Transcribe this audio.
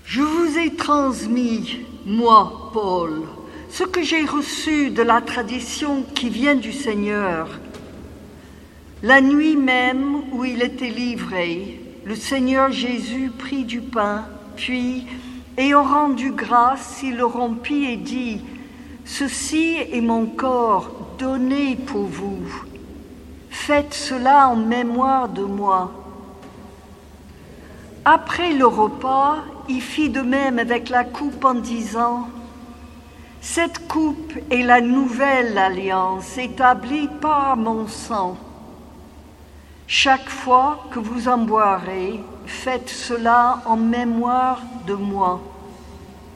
Je vous ai transmis, moi, Paul, ce que j'ai reçu de la tradition qui vient du Seigneur. La nuit même où il était livré, le Seigneur Jésus prit du pain, puis, ayant rendu grâce, il le rompit et dit : « Ceci est mon corps donné pour vous. Faites cela en mémoire de moi. » Après le repas, il fit de même avec la coupe en disant : « Cette coupe est la nouvelle alliance établie par mon sang. Chaque fois que vous en boirez, faites cela en mémoire de moi. »